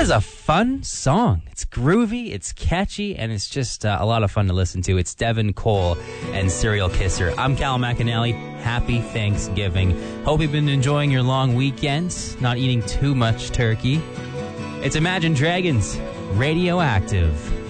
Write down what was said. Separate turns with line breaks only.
is a fun song. It's groovy, it's catchy, and it's just a lot of fun to listen to. It's Devin Cole and Serial Kisser. I'm Cal McAnally. Happy Thanksgiving. Hope you've been enjoying your long weekends, not eating too much turkey. It's Imagine Dragons, Radioactive.